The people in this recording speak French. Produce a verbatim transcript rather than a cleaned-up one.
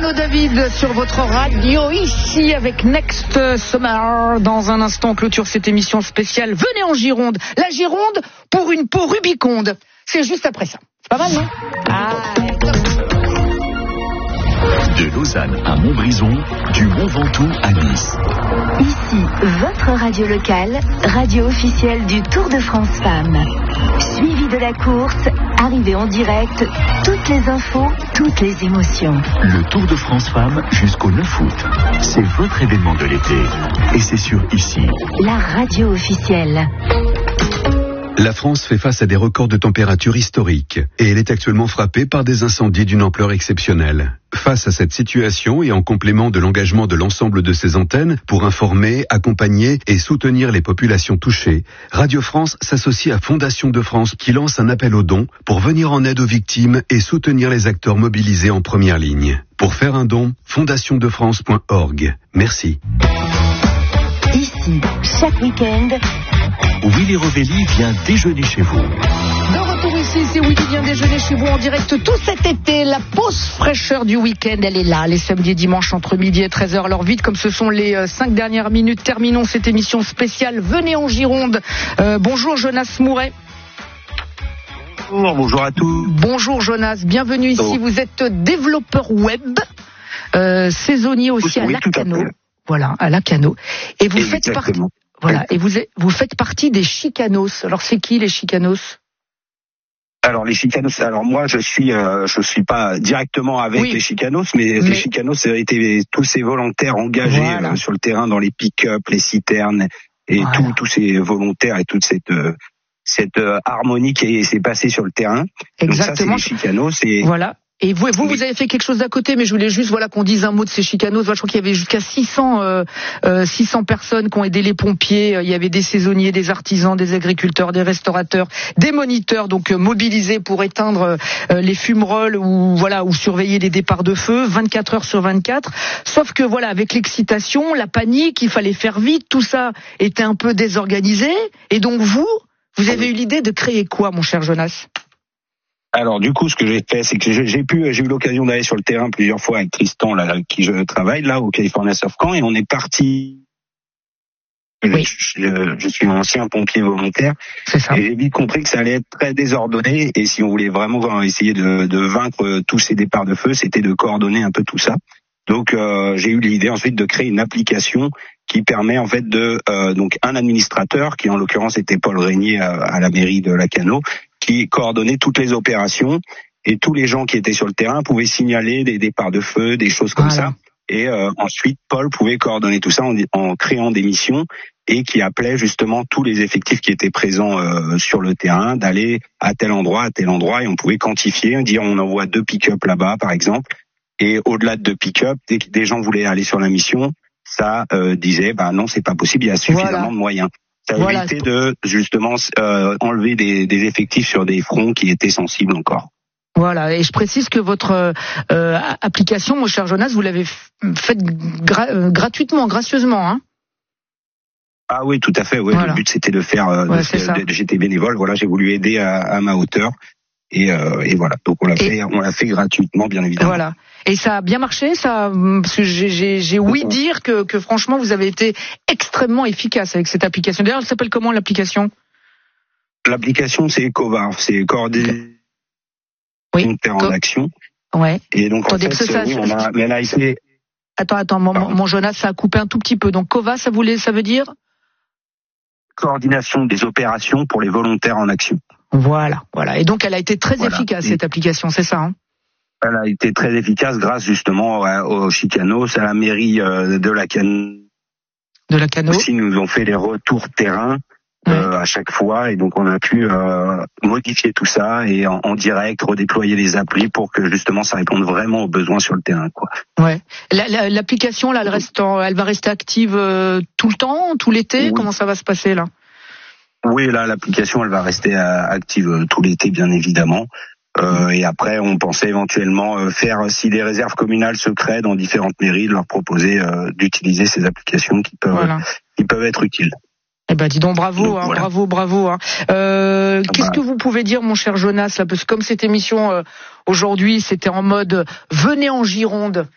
Renaud David sur votre radio, ici avec Next Summer. Dans un instant, on clôture cette émission spéciale. Venez en Gironde. La Gironde pour une peau rubiconde. C'est juste après ça. C'est pas mal, non? Ah, de Lausanne à Montbrison, du Mont Ventoux à Nice. Ici, votre radio locale, radio officielle du Tour de France Femmes. Suivi de la course, arrivée en direct, toutes les infos, toutes les émotions. Le Tour de France Femmes jusqu'au neuf août. C'est votre événement de l'été. Et c'est sur ici. La radio officielle. La France fait face à des records de température historiques et elle est actuellement frappée par des incendies d'une ampleur exceptionnelle. Face à cette situation et en complément de l'engagement de l'ensemble de ses antennes pour informer, accompagner et soutenir les populations touchées, Radio France s'associe à Fondation de France qui lance un appel aux dons pour venir en aide aux victimes et soutenir les acteurs mobilisés en première ligne. Pour faire un don, fondation de france point org. Merci. Ici, chaque week-end, Willy Rovelli vient déjeuner chez vous. de retour ici, c'est Willy vient déjeuner chez vous en direct tout cet été. La pause fraîcheur du week-end, elle est là. Les samedis et dimanches entre midi et treize heures, l'heure vite, comme ce sont les euh, cinq dernières minutes. Terminons cette émission spéciale. Venez en Gironde. Euh, bonjour Jonas Mouret. Bonjour, bonjour à tous. Bonjour Jonas, bienvenue ici. Oh. Vous êtes développeur web, euh, saisonnier aussi Oui, à tout à Lacano. fait. Voilà, à Lacano. Et vous faites partie. Exactement. Voilà, et vous êtes- vous faites partie des Chicanos. Alors c'est qui les Chicanos? Alors les Chicanos, alors moi je suis euh, je suis pas directement avec Oui. les Chicanos, mais, Mais- les Chicanos étaient tous ces volontaires engagés Voilà. euh, sur le terrain dans les pick-up, les citernes et Voilà. tous tous ces volontaires et toute cette euh, cette euh, harmonie qui s'est passée sur le terrain. Exactement. Donc ça c'est les Chicanos et Voilà. Et vous, vous, Oui. vous avez fait quelque chose d'à côté, mais je voulais juste, voilà, qu'on dise un mot de ces chicanos. Voilà, je crois qu'il y avait jusqu'à six cents, euh, euh, six cents personnes qui ont aidé les pompiers. Il y avait des saisonniers, des artisans, des agriculteurs, des restaurateurs, des moniteurs, donc euh, mobilisés pour éteindre euh, les fumerolles ou voilà, ou surveiller les départs de feu, vingt-quatre heures sur vingt-quatre. Sauf que voilà, avec l'excitation, la panique, il fallait faire vite, tout ça était un peu désorganisé. Et donc vous, vous avez eu l'idée de créer quoi, mon cher Jonas? alors du coup ce que j'ai fait c'est que j'ai j'ai pu j'ai eu l'occasion d'aller sur le terrain plusieurs fois avec Tristan là avec qui je travaille là au California Surf Camp et on est parti. Oui. Je, je- je suis un ancien pompier volontaire. C'est ça. Et j'ai vite compris que ça allait être très désordonné et si on voulait vraiment essayer de, de vaincre tous ces départs de feu, c'était de coordonner un peu tout ça. Donc euh, j'ai eu l'idée ensuite de créer une application qui permet en fait de euh, donc un administrateur qui en l'occurrence était Paul Régnier à, à la mairie de Lacano qui coordonnait toutes les opérations et tous les gens qui étaient sur le terrain pouvaient signaler des départs de feu, des choses comme Voilà. ça. Et euh, ensuite, Paul pouvait coordonner tout ça en, en créant des missions et qui appelait justement tous les effectifs qui étaient présents euh, sur le terrain d'aller à tel endroit, à tel endroit, et on pouvait quantifier, dire on envoie deux pick-up là-bas, par exemple, et au-delà de deux pick-up, dès que des gens voulaient aller sur la mission, ça euh, disait bah non, c'est pas possible, il y a suffisamment Voilà. de moyens. Ça a Voilà. évité de justement euh, enlever des, des effectifs sur des fronts qui étaient sensibles encore. Voilà, et je précise que votre euh, application, mon cher Jonas, vous l'avez f- faite gra- euh, gratuitement, gracieusement, hein. Ah oui, tout à fait. Ouais, Voilà. le but c'était de faire. Euh, Ouais, de- c'est ça. de- de- J'étais bénévole. Voilà, j'ai voulu aider à, à ma hauteur. Et, euh, et voilà. Donc on l'a Et- fait, on l'a fait gratuitement, bien évidemment. Voilà. Et ça a bien marché, ça, parce que j'ai, j'ai, j'ai ouï dire que, que franchement vous avez été extrêmement efficace avec cette application. D'ailleurs, elle s'appelle comment l'application? L'application c'est Covar, c'est coordonné Oui. en Co- action. Ouais. Et donc Attendez, en parce que fait, ça- oui, on a, mais elle a été Attends, attends, mon, Pardon. mon Jonas, ça a coupé un tout petit peu. Donc Cova, ça voulait, ça veut dire? coordination des opérations pour les volontaires en action. Voilà, voilà. Et donc elle a été très Voilà. efficace Et- cette application, c'est ça, hein? Elle a été très efficace grâce justement à- aux Chicanos, à la mairie euh, de Lacano. De la Cano. Aussi, nous ont fait les retours terrain euh, à chaque fois, et donc on a pu euh, modifier tout ça et en, en direct redéployer les applis pour que justement ça réponde vraiment aux besoins sur le terrain, quoi. Ouais. La- la- L'application là, elle reste, en- elle va rester active euh, tout le temps, tout l'été. Oui. Comment ça va se passer là? Oui, là, l'application, elle va rester euh, active euh, tout l'été, bien évidemment. Euh, et après, on pensait éventuellement euh, faire, si des réserves communales se créent dans différentes mairies, de leur proposer euh, d'utiliser ces applications qui peuvent, Voilà. qui peuvent être utiles. Eh ben, dis donc, bravo, Donc, hein, voilà. bravo, bravo. Hein. Euh, Ah Qu'est-ce bah. que vous pouvez dire, mon cher Jonas, là, parce que comme cette émission euh, aujourd'hui, c'était en mode euh, venez en Gironde.